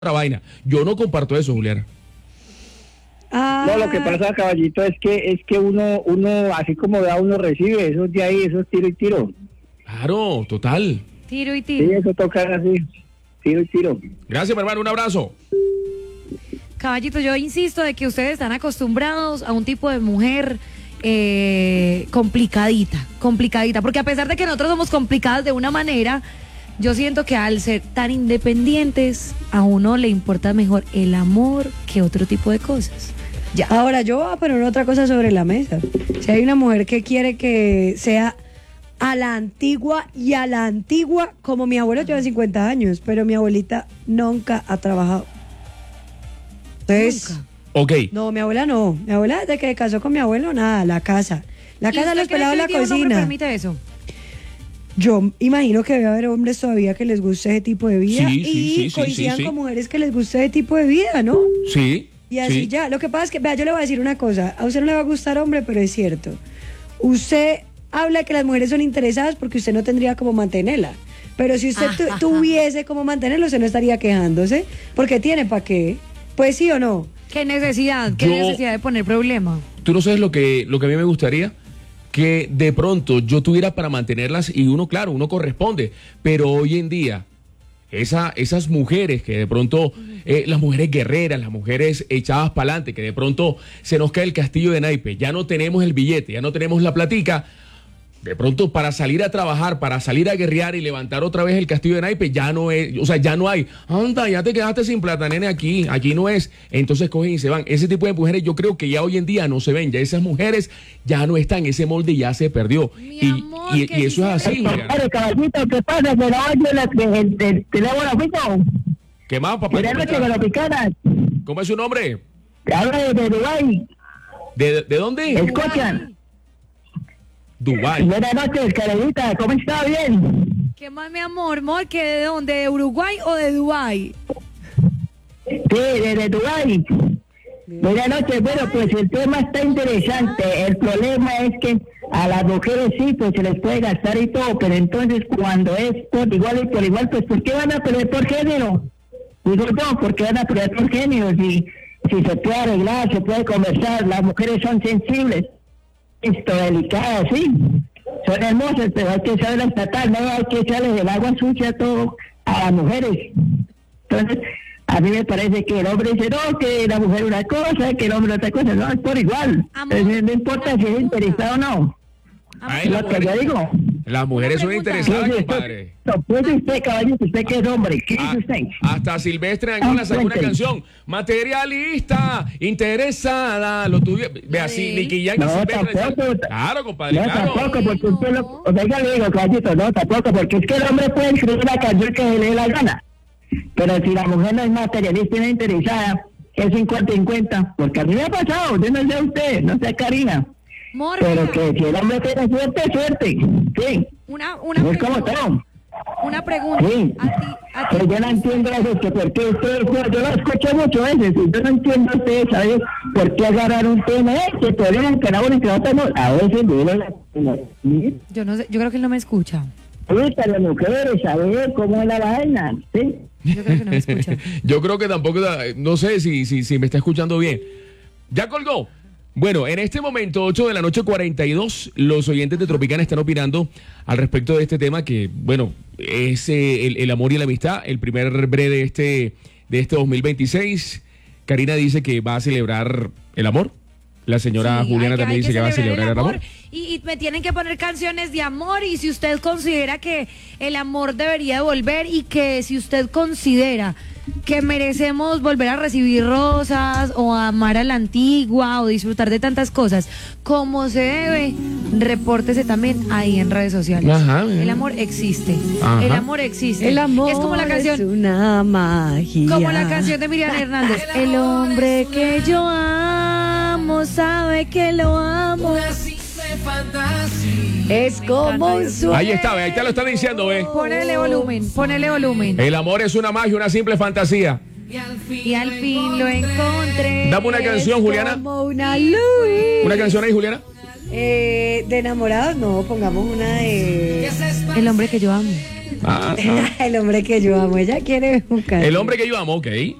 otra vaina. Yo no comparto eso, Juliana. No, lo que pasa, caballito, es que uno así como da, uno recibe, eso de ahí, eso es tiro y tiro. Claro, total. Tiro y tiro. Sí, eso toca así, tiro y tiro. Gracias, mi hermano, un abrazo. Caballito, yo insisto de que ustedes están acostumbrados a un tipo de mujer complicadita, porque a pesar de que nosotros somos complicadas de una manera, yo siento que al ser tan independientes, a uno le importa mejor el amor que otro tipo de cosas. Ya. Ahora, yo voy a poner otra cosa sobre la mesa. Si hay una mujer que quiere que sea a la antigua, como mi abuelo lleva 50 años, pero mi abuelita nunca ha trabajado. Entonces, Nunca. Ok. no, mi abuela no. Mi abuela desde que se casó con mi abuelo, nada, la casa. La casa, los pelados, la ¿Un hombre cocina. permite eso? Yo imagino que debe haber hombres todavía que les guste ese tipo de vida Sí, y coincidan sí. con mujeres que les guste ese tipo de vida, ¿no? Sí. Y así sí. ya. Lo que pasa es que, vea, yo le voy a decir una cosa. A usted no le va a gustar hombre, pero es cierto. Usted habla de que las mujeres son interesadas porque usted no tendría como mantenerla. Pero si usted tuviese como mantenerlo, usted no estaría quejándose. Porque tiene para qué. Pues sí o no. ¿Qué necesidad? ¿Qué necesidad de poner problema? Tú no sabes lo que a mí me gustaría, que de pronto yo tuviera para mantenerlas y uno, claro, uno corresponde, pero hoy en día esas mujeres que de pronto, las mujeres guerreras, las mujeres echadas para adelante, que de pronto se nos cae el castillo de naipes, ya no tenemos el billete, ya no tenemos la platica, de pronto para salir a trabajar, para salir a guerrear y levantar otra vez el castillo de naipes, ya no es, o sea, ya no hay, anda, ya te quedaste sin plata, nene, aquí no es, entonces cogen y se van. Ese tipo de mujeres yo creo que ya hoy en día no se ven, ya esas mujeres ya no están, ese molde ya se perdió. Amor, Y que eso es así, Julián. Caballito, ¿qué pasa? Que no oye el teléfono fijo. ¿Qué más, papá? Buenas noches, me lo picaras. ¿Cómo es su nombre? Te hablo de Dubái. ¿De dónde? ¿Escuchan? Dubái. Buenas noches, Carolita, ¿cómo está? ¿Bien? ¿Qué más, mi amor? ¿Que de dónde? ¿De Uruguay o de Dubái? Sí, de Dubái. Buenas noches, bueno, pues el tema está interesante. El problema es que a las mujeres sí, pues se les puede gastar y todo, pero entonces cuando es por igual y por igual, pues ¿por qué van a pelear por género? Digo yo, ¿por qué van a pelear por género? Si se puede arreglar, se puede conversar, las mujeres son sensibles, delicadas, sí, son hermosas, pero hay que saberlas tratar, no hay que echarles el agua sucia todo a las mujeres. Entonces, a mí me parece que el hombre dice, no, que la mujer una cosa, que el hombre otra cosa, no, es por igual. Entonces, no importa si es interesado o no. Ay, Es lo que yo digo. Las mujeres son interesadas, Sí, compadre. Puede usted, caballito, usted que es hombre, ¿qué dice usted? Hasta Silvestre Angola sacó una canción. Materialista, interesada, lo tuyo. Ve así, Nicky Jam y No, Silvestre. tampoco. Claro, compadre, No, claro. tampoco, porque usted lo... O sea, ya le digo, caballito, no, tampoco, porque es que el hombre puede escribir una canción que le dé la gana. Pero si la mujer no es materialista y no es interesada, es 50-50. Porque a mí me ha pasado, yo no sé usted, no sé Karina. Amor, Pero mira, que si el hombre tiene suerte, suerte. Sí. una No es como pregunta. todo. Una pregunta. Sí. A ti, Pero yo no entiendo eso, que porque ustedes, yo lo escucho mucho veces, y yo no entiendo ustedes, ¿sabes? ¿Por qué agarrar un tema que podrían que la una y que la otra no? A veces yo no sé, yo creo que él no me escucha. ahorita las mujeres, saber cómo es la vaina, ¿sí? Yo creo que no me escucha. Yo creo que tampoco, no sé si me está escuchando bien. ¿Ya colgó? Bueno, en este momento, 8 de la noche 42, los oyentes de Tropicana están opinando al respecto de este tema que, bueno, es el amor y la amistad, el primer breve de este 2026. Karina dice que va a celebrar el amor. La señora Sí, Juliana también dice que va a celebrar el amor. Y me tienen que poner canciones de amor, y si usted considera que el amor debería de volver, y que si usted considera que merecemos volver a recibir rosas o a amar a la antigua o disfrutar de tantas cosas como se debe, repórtese también ahí en redes sociales. Ajá. El amor existe. Ajá. El amor existe. El amor es como la canción, es una magia. como la canción de Miriam Hernández. El hombre que yo amo sabe que lo amo. Es como un sueño. Ahí está, ve, ahí te lo están diciendo, ve. Ponele volumen, ponele volumen. El amor es una magia, una simple fantasía. Y al fin lo encontré. Dame una canción, Juliana. Como una luz. ¿Una canción ahí, Juliana? De enamorados, no, pongamos una de... El hombre que yo amo. Ah, El hombre que yo amo, ella quiere buscar. el hombre que yo amo, ok.